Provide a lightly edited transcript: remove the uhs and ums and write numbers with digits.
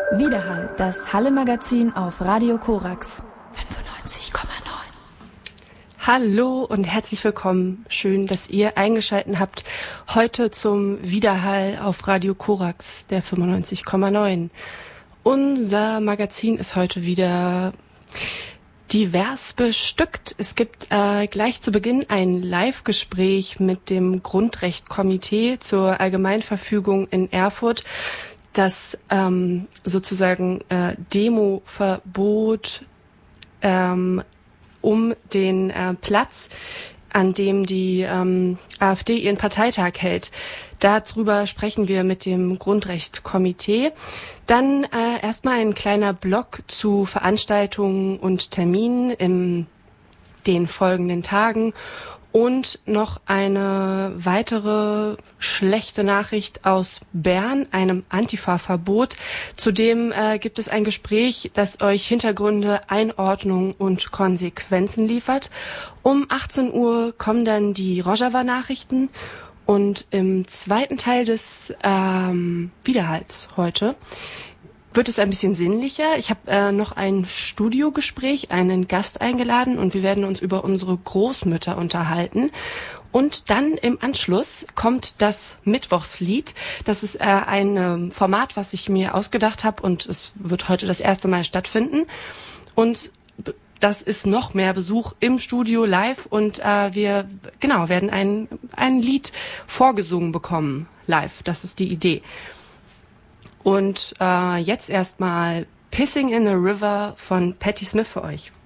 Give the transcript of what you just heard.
Widerhall, das Halle-Magazin auf Radio Korax 95,9. Hallo und herzlich willkommen. Schön, dass ihr eingeschaltet habt heute zum Widerhall auf Radio Korax, der 95,9. Unser Magazin ist heute wieder divers bestückt. Es gibt gleich zu Beginn ein Live-Gespräch mit dem Grundrechtkomitee zur Allgemeinverfügung in Erfurt, das sozusagen Demoverbot um den Platz, an dem die AfD ihren Parteitag hält. Darüber sprechen wir mit dem Grundrechtkomitee. Dann erstmal ein kleiner Block zu Veranstaltungen und Terminen in den folgenden Tagen. Und noch eine weitere schlechte Nachricht aus Bern, einem Antifa-Verbot. Zudem gibt es ein Gespräch, das euch Hintergründe, Einordnung und Konsequenzen liefert. Um 18 Uhr kommen dann die Rojava-Nachrichten. Und im zweiten Teil des Widerhalls heute wird es ein bisschen sinnlicher. Ich habe noch ein Studiogespräch, einen Gast eingeladen und wir werden uns über unsere Großmütter unterhalten. Und dann im Anschluss kommt das Mittwochslied. Das ist ein Format, was ich mir ausgedacht habe und es wird heute das erste Mal stattfinden. Und das ist noch mehr Besuch im Studio live und wir werden ein Lied vorgesungen bekommen live. Das ist die Idee. Und jetzt erstmal Pissing in the River von Patti Smith für euch.